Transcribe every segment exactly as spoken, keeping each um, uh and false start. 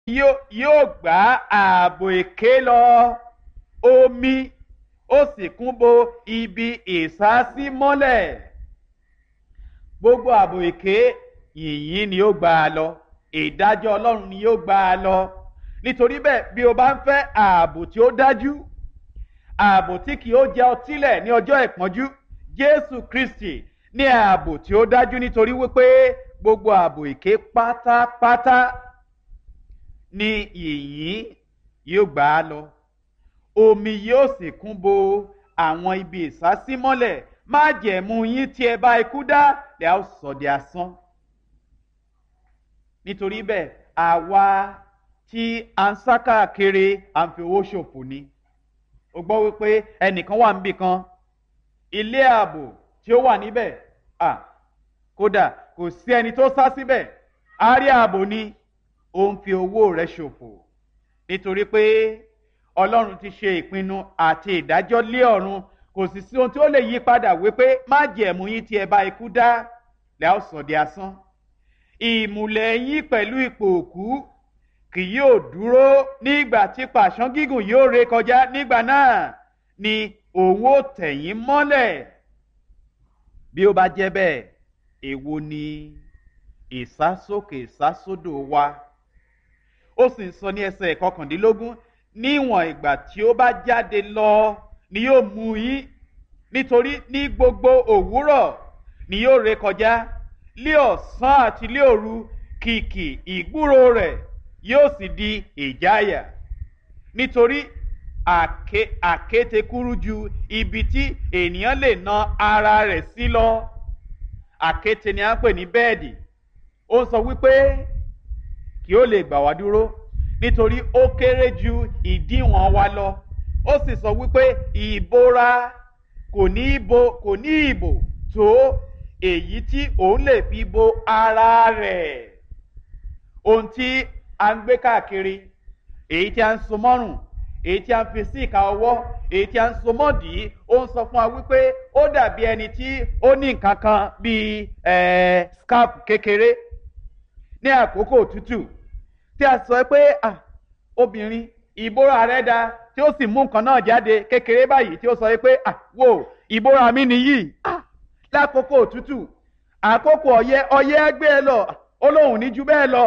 yóò gbá ààbò èké lọ, omi ó sì kún bo ibi ìsásí mọ́lẹ̀. Gbogbo ààbò èké yìnyín ni ó gbá a lọ, ìdájọ́ Ọlọ́run ni yóò gbá a lọ. Nítorí bẹ́ẹ̀, bí o bá ń fẹ́ ààbò tí ó dájú, ààbò tí kì ó jẹ ọtí lẹ̀ ní ọjọ́ ìpọ́njú, Jésù Kristi ní ààbò tí ó dájú, nítorí wípé gbogbo ààbò èké pátápátá ni yìnyín yóò gbá a lọ, omi yóò sì kún bo àwọn ibi ìsásímọ́lẹ̀. Májẹ̀mú yín tí ẹ bá ikú dá lẹ á sọ di asán. Nítorí bẹ́ẹ̀, àwa tí a ń sá káàkiri à ń fi owó ṣòfò ni. O gbọ́ wípé ẹnìkan wà níbì kan, ilé ààbò tí ó wà níbẹ̀, à kódà kò sí ẹni tó sá síbẹ̀, á rí ààbò ni. Ó ń fi owó rẹ̀ ṣòfò, nítorí pé Ọlọ́run ti ṣe ìpinnu àti ìdájọ́ lé ọ̀run. Kò sì sí ohun tí ó lè yí padà wípé májẹ̀mú yín tí ẹ bá ikú dá lẹ á sọ di asán. Ìmùlẹ̀ yín pẹ̀lú ipò òkú kì yóò dúró nígbà tí pàṣán gígùn yóò ré kọjá. Nígbà náà ni òun ó tẹ̀ yín mọ́lẹ̀. Bí ó bá jẹ́ bẹ́ẹ̀, èwo ni ìsásókè ìsásódò wa? Ó sì ń sọ ní ẹsẹ̀ kọkàndínlógún, níwọ̀n ìgbà tí ó bá jáde lọ ni yóò mú yín, nítorí ní gbogbo òwúrọ̀ ni yóò ré kọjá, lé ọ̀sán àti lé òru kìkì ìgbúrò rẹ̀ yóò sì di ìjáyà. Nítorí àké àkéte kúrú ju ibi tí ènìyàn lè na ara rẹ̀ sí lọ. Àkéte ni a ń pè ní bẹ́ẹ̀dì. Ó sọ wípé kí ó lè gbà wá dúró, nítorí ó kéré ju ìdíwọ̀n wa lọ. Ó sì sọ wípé ìbora kò ní ìbò kò ní ìbò tó èyí tí òun lè fi bo ara rẹ̀. Ohun tí a ń gbé káàkiri, èyí tí a ń so mọ́rùn, èyí tí a ń fi sí ìka ọwọ́, èyí tí a ń so mọ́dì, ó ń sọ fún wa wípé ó dàbí ẹni tí ó ní nǹkan kan bíi eh, scarf kékeré ní àkókò òtútù, tí a sọ pé ah, obìnrin ìbora rẹ̀ dá, tí ó sì mú nǹkan náà jáde kékeré báyìí, tí ó sọ pé ah, wò ìbora mi nìyí. Ah, lákòókò òtútù, àkókò ọyẹ́ ọyẹ́ gbé ẹ lọ, ó lóun ní ju bẹ́ẹ̀ lọ.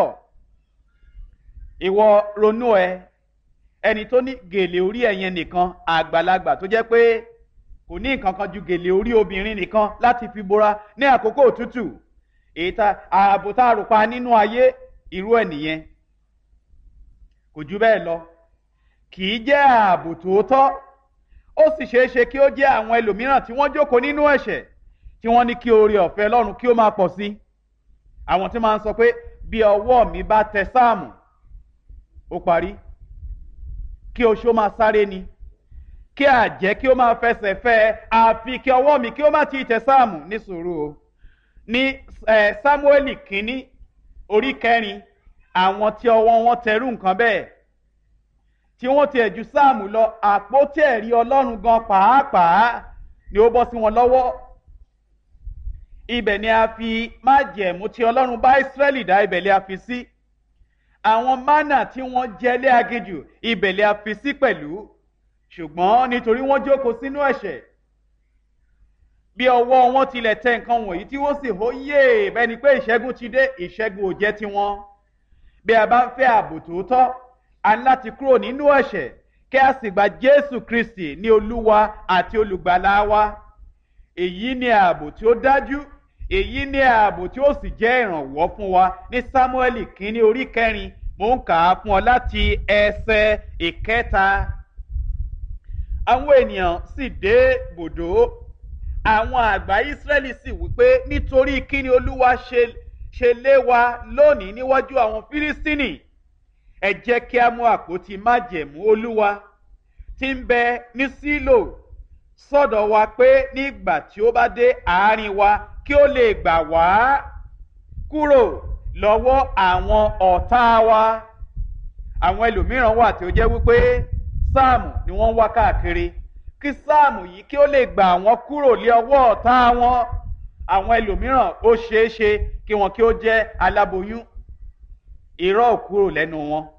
Ìwọ ronú ẹ, ẹni tó ní gèlè orí ẹ̀yẹn nìkan, àgbàlagbà tó jẹ́ pé kò ní nǹkan kan ju gèlè orí obìnrin nìkan láti fi bora ní àkókò òtútù. Èyí tá ààbò tá a rò pa nínú ayé, irú ẹ̀ nìyẹn, kò ju bẹ́ẹ̀ lọ. Kì í jẹ́ ààbò tòótọ́. Ó sì ṣeé ṣe kí ó jẹ́ àwọn ẹlòmíràn tí wọ́n jókòó nínú ẹ̀ṣẹ̀, tí wọ́n ní kí oore ọ̀fẹ́ Ọlọ́run kí ó máa pọ̀ sí. Àwọn tí máa ń sọ pé bí ọwọ́ mi bá tẹ sáàmù, ó parí. Kí oṣó máa sáré ni, kí àjẹ́ kí ó máa fẹsẹ̀ fẹ́, àfi kí ọwọ́ mi kí ó má ti tẹ sáàmù. Ní sùúrù o. Ní eh, Sámúẹ́lì kínní orí kẹrin, àwọn tí ọwọ́ wọn tẹrú nǹkan bẹ́ẹ̀, tí wọ́n ti ẹ̀jú sáàmù lọ, àpótí ẹ̀rí Ọlọ́run gan pàápàá ni ó bọ́ sí wọn lọ́wọ́. Ibẹ̀ ni a fi májẹ̀mú tí Ọlọ́run bá Ísírẹ́lì dá, ibẹ̀ ni a fi sí. Àwọn mánà tí wọ́n jẹ lé aginjù, ibẹ̀ ni a fi sí pẹ̀lú. Ṣùgbọ́n nítorí wọ́n jókòó sínú ẹ̀ṣẹ̀, bí ọwọ́ wọn tilẹ̀ tẹ nǹkan wọ̀nyí tí wọ́n sì hó yé bẹ́ẹ̀ ni pé ìṣẹ́gun ti dé, ìṣẹ́gun ò jẹ́ tiwọn. Bí a bá ń fẹ́ ààbò tòótọ́, a ní láti kúrò nínú ẹ̀ṣẹ̀, kí a sì gba Jésù Kristi ní Olúwa àti Olùgbàlà wa. Èyí ni ààbò tí ó dájú, èyí ni ààbò tí ó sì jẹ́ ìrànwọ́ fún wa. Ní Sámúẹ́lì kínní orí kẹrin, mò ń kà á fún ọ láti ẹsẹ̀ ìkẹta. Àwọn ènìyàn sì dé bòdó, àwọn àgbà Ísírẹ́lì sì wípé, nítorí kí ni Olúwa ṣe ṣe lé wa lónìí níwájú àwọn Fílístínì? Ẹ jẹ́ kí a mú àpótí májẹ̀mú Olúwa tí ń bẹ ní Sílò sọ́dọ̀ wa, pé nígbà tí ó bá dé àárín wa kí ó lè gbà wá kúrò lọ́wọ́ àwọn ọ̀tá wa. Àwọn ẹlòmíràn wà tí ó jẹ́ wípé sáàmù ni wọ́n wá káàkiri, kí sáàmù yìí kí ó lè gbà wọ́n kúrò lé ọwọ́ ọ̀tá wọn. Àwọn ẹlòmíràn ó ṣeé ṣe kí wọn kí ó jẹ́ aláboyún, irọ́ ò kúrò lẹ́nu wọn.